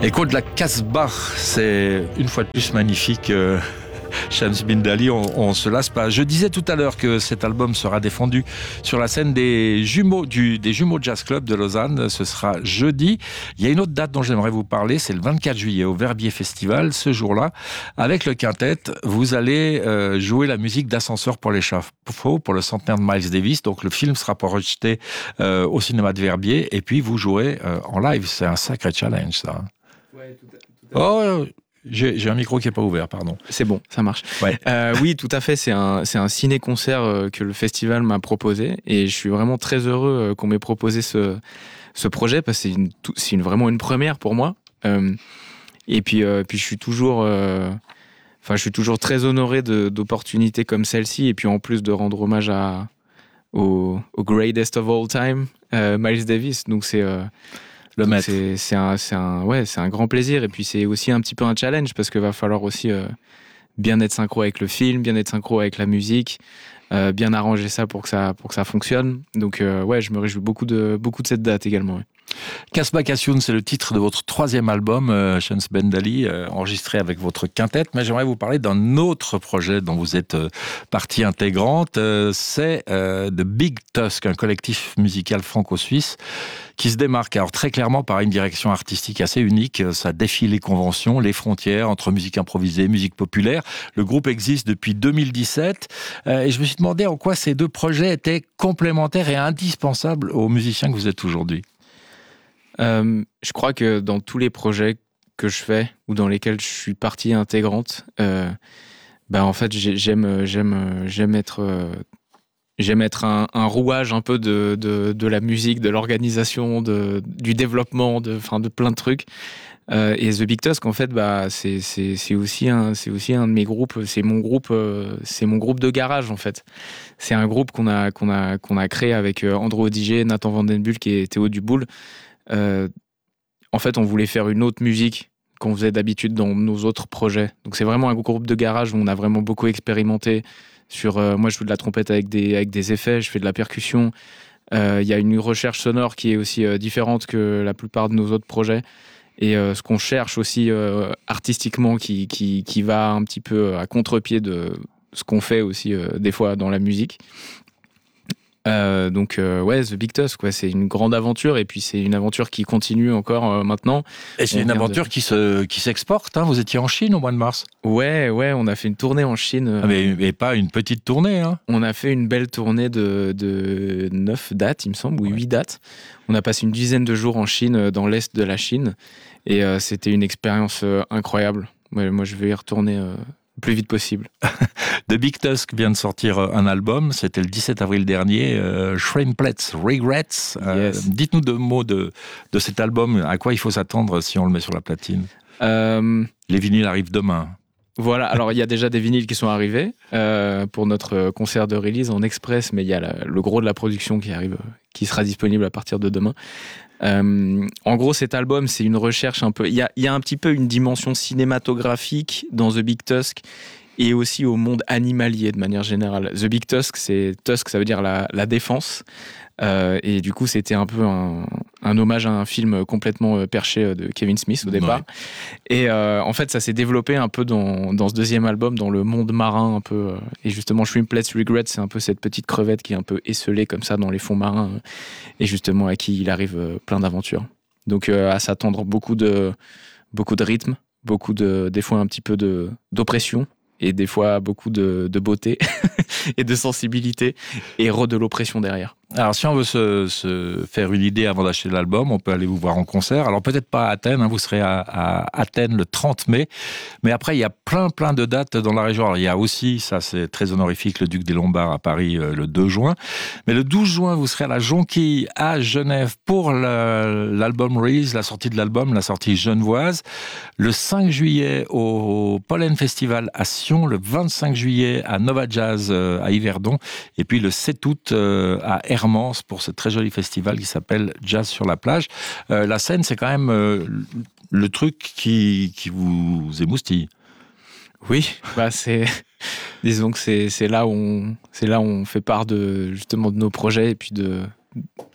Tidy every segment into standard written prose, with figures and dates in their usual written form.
Écho de la Casbah, c'est une fois de plus magnifique. Shams Bin Dali, on se lasse pas. Je disais tout à l'heure que cet album sera défendu sur la scène des Jumeaux Jazz Club de Lausanne. Ce sera jeudi. Il y a une autre date dont j'aimerais vous parler, c'est le 24 juillet au Verbier Festival. Ce jour-là, avec le quintet, vous allez jouer la musique d'Ascenseur pour l'échafaud pour le centenaire de Miles Davis. Donc le film sera projeté au cinéma de Verbier et puis vous jouez en live. C'est un sacré challenge, ça. Ouais, tout à fait. Oh, j'ai un micro qui n'est pas ouvert, pardon. C'est bon, ça marche. Ouais. Oui, tout à fait. C'est un ciné-concert que le festival m'a proposé. Et je suis vraiment très heureux qu'on m'ait proposé ce projet parce que c'est vraiment une première pour moi. Et puis je suis toujours très honoré d'opportunités comme celle-ci. Et puis en plus de rendre hommage au greatest of all time, Miles Davis. Donc c'est un grand plaisir. Et puis c'est aussi un petit peu un challenge parce qu'il va falloir aussi bien être synchro avec le film, bien être synchro avec la musique, bien arranger ça pour que ça fonctionne. Donc je me réjouis beaucoup de cette date également. Ouais. Casbah Cassioun, c'est le titre de votre troisième album, Shams Bin Dali, enregistré avec votre quintette. Mais j'aimerais vous parler d'un autre projet dont vous êtes partie intégrante. C'est The Big Tusk, un collectif musical franco-suisse qui se démarque alors très clairement par une direction artistique assez unique. Ça défie les conventions, les frontières entre musique improvisée, musique populaire. Le groupe existe depuis 2017 et je me suis demandé en quoi ces deux projets étaient complémentaires et indispensables aux musiciens que vous êtes aujourd'hui. Je crois que dans tous les projets que je fais ou dans lesquels je suis partie intégrante, en fait j'aime être un rouage un peu de la musique, de l'organisation, du développement, de plein de trucs. Et The Big Tusk, en fait, c'est aussi un de mes groupes. C'est mon groupe de garage, en fait. C'est un groupe qu'on a créé avec Andrew Odiger, Nathan Vandenbulk et Théo Duboul. En fait, on voulait faire une autre musique qu'on faisait d'habitude dans nos autres projets. Donc, c'est vraiment un groupe de garage où on a vraiment beaucoup expérimenté. Moi, je joue de la trompette avec des effets, je fais de la percussion. Il y a une recherche sonore qui est aussi différente que la plupart de nos autres projets. Et ce qu'on cherche aussi artistiquement qui va un petit peu à contre-pied de ce qu'on fait aussi des fois dans la musique. The Big Tusk, c'est une grande aventure et puis c'est une aventure qui continue encore maintenant. Et c'est une aventure qui s'exporte, hein. Vous étiez en Chine au mois de mars. Ouais, on a fait une tournée en Chine. Mais pas une petite tournée, hein. On a fait une belle tournée de 9 dates, il me semble, ou 8 dates. On a passé une dizaine de jours en Chine, dans l'est de la Chine, et c'était une expérience incroyable. Moi, je vais y retourner le plus vite possible. The Big Tusk vient de sortir un album, c'était le 17 avril dernier, Shrimplets Regrets. Yes. Dites-nous deux mots de cet album, à quoi il faut s'attendre si on le met sur la platine. Les vinyles arrivent demain. Voilà, alors il y a déjà des vinyles qui sont arrivés pour notre concert de release en express, mais il y a le gros de la production qui arrive, qui sera disponible à partir de demain. En gros, cet album, c'est une recherche un peu... Il y a un petit peu une dimension cinématographique dans The Big Tusk et aussi au monde animalier de manière générale. The Big Tusk, Tusk, ça veut dire la défense. Et du coup, c'était un peu un hommage à un film complètement perché de Kevin Smith au départ. Ouais. Et en fait, ça s'est développé un peu dans ce deuxième album, dans le monde marin un peu. Et justement, Shrimplets Regrets, c'est un peu cette petite crevette qui est un peu esselée comme ça dans les fonds marins. Et justement, à qui il arrive plein d'aventures. Donc, à s'attendre beaucoup de rythme, des fois un petit peu d'oppression. Et des fois beaucoup de beauté et de sensibilité et de l'oppression derrière. Alors si on veut se faire une idée avant d'acheter l'album, on peut aller vous voir en concert. Alors peut-être pas à Athènes, hein, vous serez à Athènes le 30 mai. Mais après, il y a plein de dates dans la région. Alors il y a aussi, ça c'est très honorifique, le Duc des Lombards à Paris le 2 juin. Mais le 12 juin, vous serez à la Jonquille à Genève pour l'album release, la sortie de l'album, la sortie genevoise. Le 5 juillet au Pollen Festival à Sion. Le 25 juillet à Nova Jazz à Yverdon. Et puis le 7 août à Hermance pour ce très joli festival qui s'appelle Jazz sur la plage. La scène, c'est quand même le truc qui vous émoustille. Oui, disons que c'est là où on fait part justement de nos projets et puis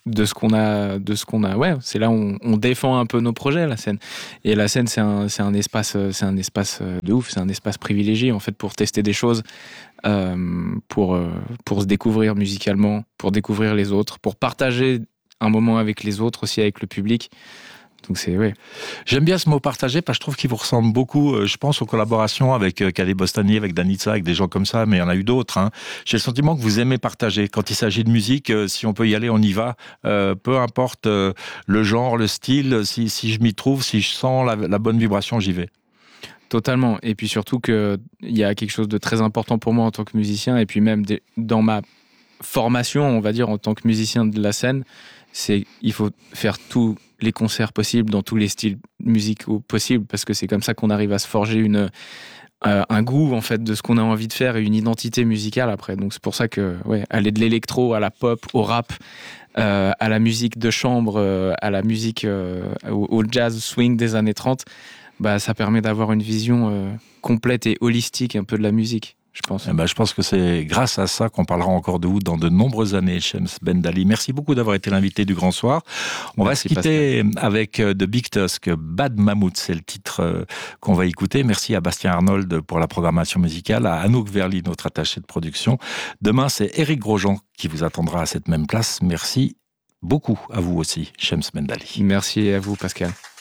de ce qu'on a. Ouais, c'est là où on défend un peu nos projets, la scène. Et la scène, c'est un espace de ouf, c'est un espace privilégié en fait pour tester des choses, pour se découvrir musicalement, pour découvrir les autres, pour partager un moment avec les autres aussi, avec le public. Donc ouais. J'aime bien ce mot partager parce que je trouve qu'il vous ressemble beaucoup. Je pense aux collaborations avec Khaled Bostani, avec Danitza, avec des gens comme ça, mais il y en a eu d'autres. Hein. J'ai le sentiment que vous aimez partager. Quand il s'agit de musique, si on peut y aller, on y va. Peu importe le genre, le style, si je m'y trouve, si je sens la bonne vibration, j'y vais. Totalement. Et puis surtout qu'il y a quelque chose de très important pour moi en tant que musicien, et puis même dans ma formation, on va dire, en tant que musicien de la scène, c'est il faut faire tous les concerts possibles dans tous les styles musicaux possibles, parce que c'est comme ça qu'on arrive à se forger un goût en fait de ce qu'on a envie de faire et une identité musicale après. Donc c'est pour ça que aller de l'électro à la pop, au rap, à la musique de chambre, à la musique au jazz swing des années 30, ça permet d'avoir une vision complète et holistique un peu de la musique, je pense. Je pense que c'est grâce à ça qu'on parlera encore de vous dans de nombreuses années, Shems Ben Dali. Merci beaucoup d'avoir été l'invité du Grand Soir. On va se quitter avec The Big Tusk, Bad Mammoth, c'est le titre qu'on va écouter. Merci à Bastien Arnold pour la programmation musicale, à Anouk Verly, notre attaché de production. Demain, c'est Éric Grosjean qui vous attendra à cette même place. Merci beaucoup à vous aussi, Shems Ben Dali. Merci à vous, Pascal.